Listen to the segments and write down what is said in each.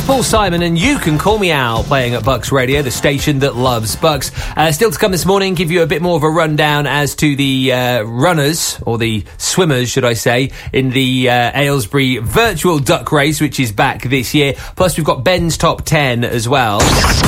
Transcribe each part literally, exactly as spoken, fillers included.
Paul Simon, and you can call me Al, playing at Bucks Radio, the station that loves Bucks. Uh, still to come this morning, give you a bit more of a rundown as to the uh, runners, or the swimmers, should I say, in the uh, Aylesbury Virtual Duck Race, which is back this year. Plus, we've got Ben's Top ten as well.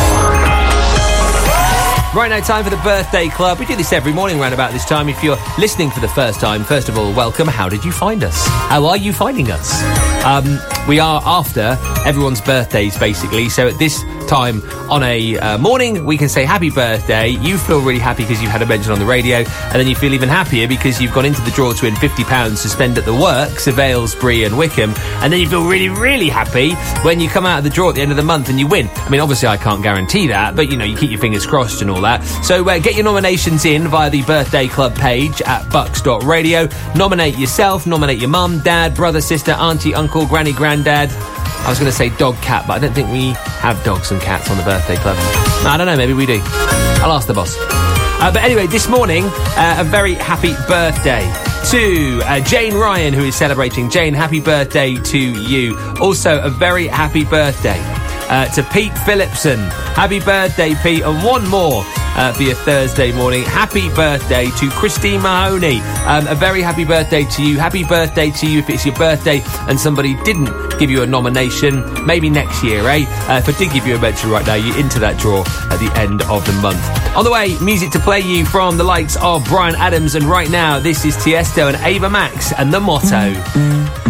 Right now, time for the Birthday Club. We do this every morning around about this time. If you're listening for the first time, first of all, welcome. How did you find us? How are you finding us? Um, we are after everyone's birthdays, basically. So at this time on a uh, morning, we can say happy birthday. You feel really happy because you've had a mention on the radio, and then you feel even happier because you've gone into the draw to win fifty pounds to spend at the works of Aylesbury and Wickham, and then you feel really, really happy when you come out of the draw at the end of the month and you win. I mean, obviously, I can't guarantee that, but, you know, you keep your fingers crossed and all that. So uh, get your nominations in via the Birthday Club page at bucks dot radio. Nominate yourself, nominate your mum, dad, brother, sister, auntie, uncle, granny, granddad. I was going to say dog, cat, but I don't think we have dogs and cats on the Birthday Club. No, I don't know, maybe we do. I'll ask the boss. Uh, but anyway, this morning, uh, a very happy birthday to uh, Jane Ryan, who is celebrating. Jane, happy birthday to you. Also, a very happy birthday uh, to Pete Phillipson. Happy birthday, Pete. And one more uh, for your Thursday morning. Happy birthday to Christine Mahoney. Um, a very happy birthday to you. Happy birthday to you if it's your birthday and somebody didn't give you a nomination. Maybe next year, eh? Uh, if I did give you a mention right now, you're into that draw at the end of the month. On the way, music to play you from the likes of Bryan Adams. And right now, this is Tiesto and Ava Max and The Motto.